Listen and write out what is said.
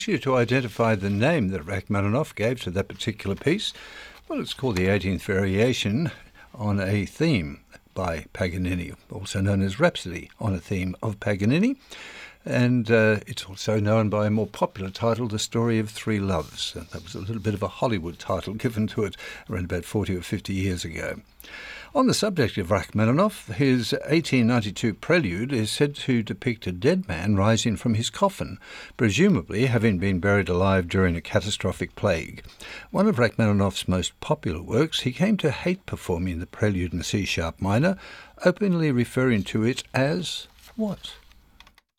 You to identify the name that Rachmaninoff gave to that particular piece. Well, it's called the 18th Variation on a Theme by Paganini, also known as Rhapsody on a Theme of Paganini. And it's also known by a more popular title, The Story of Three Loves. That was a little bit of a Hollywood title given to it around about 40 or 50 years ago. On the subject of Rachmaninoff, his 1892 prelude is said to depict a dead man rising from his coffin, presumably having been buried alive during a catastrophic plague. One of Rachmaninoff's most popular works, he came to hate performing the prelude in C-sharp minor, openly referring to it as what?